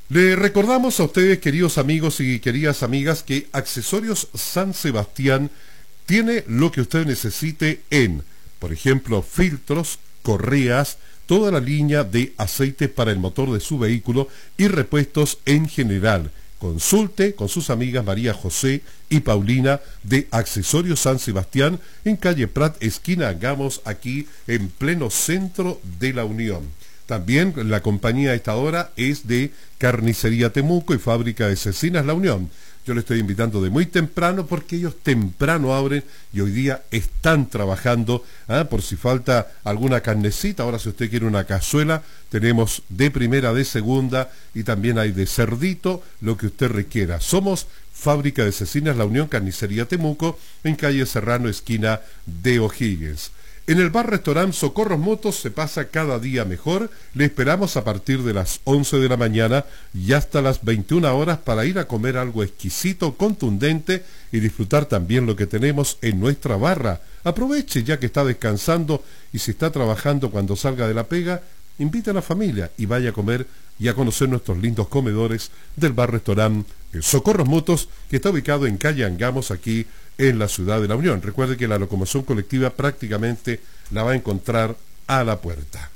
Le recordamos a ustedes, queridos amigos y queridas amigas, que Accesorios San Sebastián tiene lo que usted necesite en, por ejemplo, filtros, correas, toda la línea de aceite para el motor de su vehículo y repuestos en general. Consulte con sus amigas María José y Paulina de Accesorios San Sebastián en calle Prat, esquina Gamos, aquí en pleno centro de la Unión. También la compañía a esta hora es de Carnicería Temuco y Fábrica de Cecinas La Unión. Yo le estoy invitando de muy temprano porque ellos temprano abren y hoy día están trabajando, por si falta alguna carnecita. Ahora, si usted quiere una cazuela, tenemos de primera, de segunda y también hay de cerdito, lo que usted requiera. Somos Fábrica de Cecinas La Unión, Carnicería Temuco, en calle Serrano, esquina de O'Higgins. En el bar-restaurante Socorros Motos se pasa cada día mejor. Le esperamos a partir de las 11 de la mañana y hasta las 21 horas para ir a comer algo exquisito, contundente y disfrutar también lo que tenemos en nuestra barra. Aproveche ya que está descansando y si está trabajando cuando salga de la pega, invite a la familia y vaya a comer y a conocer nuestros lindos comedores del bar-restaurante Socorros Motos, que está ubicado en calle Angamos, aquí en la ciudad de La Unión. Recuerde que la locomoción colectiva prácticamente la va a encontrar a la puerta.